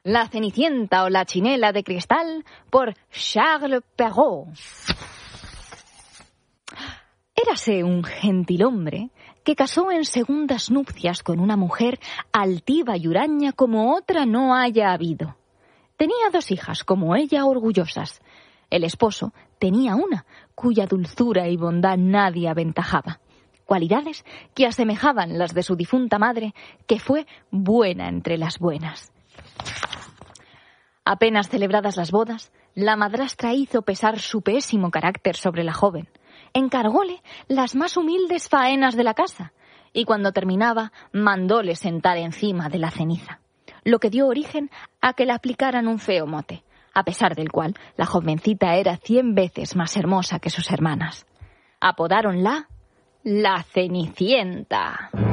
La Cenicienta o la Chinela de Cristal, por Charles Perrault. Érase un gentilhombre que casó en segundas nupcias con una mujer altiva y huraña como otra no haya habido. Tenía 2 hijas, como ella, orgullosas. El esposo tenía una, cuya dulzura y bondad nadie aventajaba. Cualidades que asemejaban las de su difunta madre, que fue buena entre las buenas. Apenas celebradas las bodas, la madrastra hizo pesar su pésimo carácter sobre la joven. Encargóle las más humildes faenas de la casa, y cuando terminaba, mandóle sentar encima de la ceniza, lo que dio origen a que le aplicaran un feo mote, a pesar del cual la jovencita era 100 veces más hermosa que sus hermanas. Apodáronla la Cenicienta.